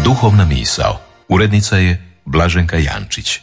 Duhovna misao. Urednica je Blaženka Jančić.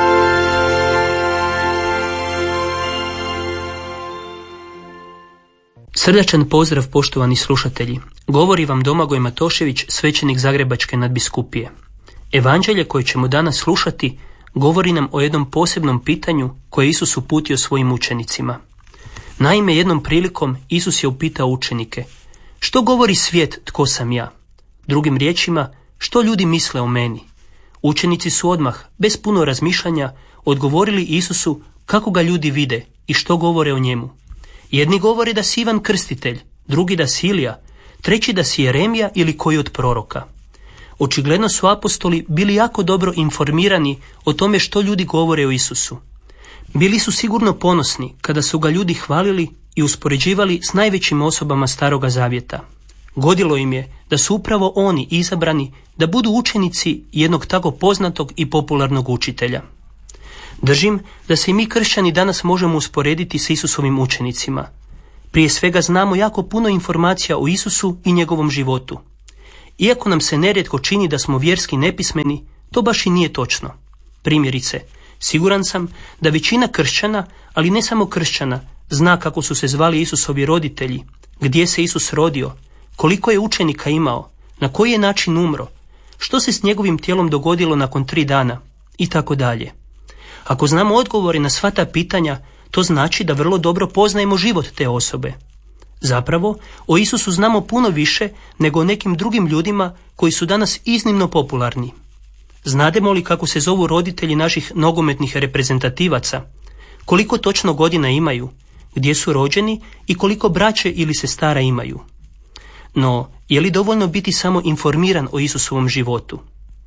Srdačan pozdrav, poštovani slušatelji. Govori vam Domagoj Matošević, svećenik Zagrebačke nadbiskupije. Evanđelje koje ćemo danas slušati govori nam o jednom posebnom pitanju koje Isus uputio svojim učenicima. Naime, jednom prilikom Isus je upitao učenike: što govori svijet, tko sam ja? Drugim riječima, što ljudi misle o meni? Učenici su odmah, bez puno razmišljanja, odgovorili Isusu kako ga ljudi vide i što govore o njemu. Jedni govore da si Ivan Krstitelj, drugi da si Ilija, treći da si Jeremija ili koji od proroka. Očigledno su apostoli bili jako dobro informirani o tome što ljudi govore o Isusu. Bili su sigurno ponosni kada su ga ljudi hvalili i uspoređivali s najvećim osobama Staroga Zavjeta. Godilo im je da su upravo oni izabrani da budu učenici jednog tako poznatog i popularnog učitelja. Držim da se i mi kršćani danas možemo usporediti s Isusovim učenicima. Prije svega znamo jako puno informacija o Isusu i njegovom životu. Iako nam se nerijetko čini da smo vjerski nepismeni, to baš i nije točno. Primjerice, siguran sam da većina kršćana, ali ne samo kršćana, zna kako su se zvali Isusovi roditelji, gdje se Isus rodio, koliko je učenika imao, na koji je način umro, što se s njegovim tijelom dogodilo nakon 3 dana i tako dalje. Ako znamo odgovore na sva ta pitanja, to znači da vrlo dobro poznajemo život te osobe. Zapravo, o Isusu znamo puno više nego o nekim drugim ljudima koji su danas iznimno popularni. Znademo li kako se zovu roditelji naših nogometnih reprezentativaca, koliko točno godina imaju, gdje su rođeni i koliko braće ili sestara imaju? No, je li dovoljno biti samo informiran o Isusovom životu?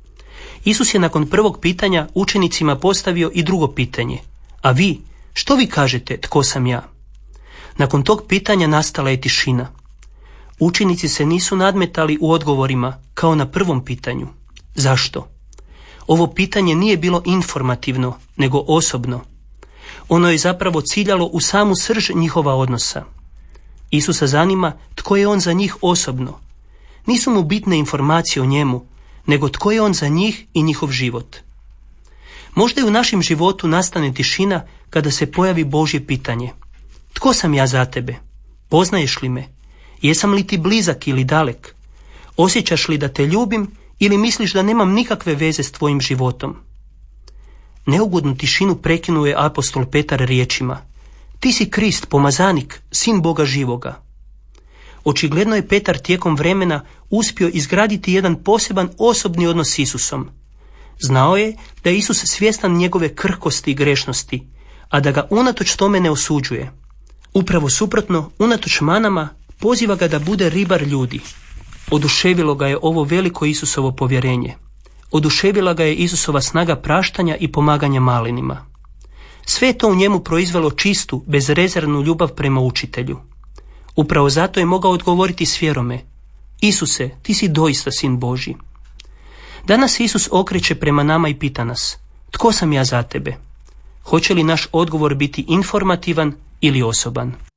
Isus je nakon prvog pitanja učenicima postavio i drugo pitanje: a vi, što vi kažete, tko sam ja? Nakon tog pitanja nastala je tišina. Učenici se nisu nadmetali u odgovorima kao na prvom pitanju. Zašto? Ovo pitanje nije bilo informativno, nego osobno. Ono je zapravo ciljalo u samu srž njihova odnosa. Isusa zanima tko je on za njih osobno. Nisu mu bitne informacije o njemu, nego tko je on za njih i njihov život. Možda i u našem životu nastane tišina kada se pojavi Božje pitanje: tko sam ja za tebe? Poznaješ li me? Jesam li ti blizak ili dalek? Osjećaš li da te ljubim ili misliš da nemam nikakve veze s tvojim životom? Neugodnu tišinu prekinuo je apostol Petar riječima: ti si Krist, pomazanik, sin Boga živoga. Očigledno je Petar tijekom vremena uspio izgraditi jedan poseban osobni odnos s Isusom. Znao je da je Isus svjestan njegove krhkosti i grešnosti, a da ga unatoč tome ne osuđuje. Upravo suprotno, unatoč manama, poziva ga da bude ribar ljudi. Oduševilo ga je ovo veliko Isusovo povjerenje. Oduševila ga je Isusova snaga praštanja i pomaganja malinima. Sve je to u njemu proizvelo čistu, bezrezervnu ljubav prema učitelju. Upravo zato je mogao odgovoriti s vjerome: Isuse, ti si doista sin Božji. Danas se Isus okreće prema nama i pita nas: tko sam ja za tebe? Hoće li naš odgovor biti informativan ili osoban?